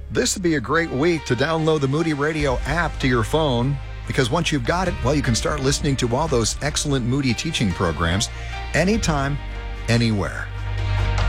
This would be a great week to download the Moody Radio app to your phone, because once you've got it, well, you can start listening to all those excellent Moody teaching programs anytime, anywhere.